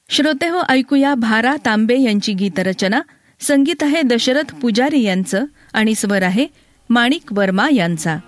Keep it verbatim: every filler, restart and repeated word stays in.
श्रोते हो, ऐकूया भारा तांबे यांची गीतरचना. संगीत आहे दशरथ पुजारी यांचं आणि स्वर आहे माणिक वर्मा यांचा.